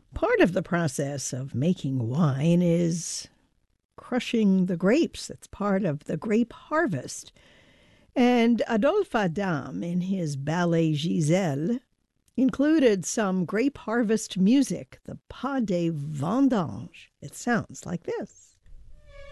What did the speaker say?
Part of the process of making wine is crushing the grapes. It's part of the grape harvest. And Adolphe Adam, in his ballet Giselle, included some grape harvest music, the Pas des Vendanges. It sounds like this.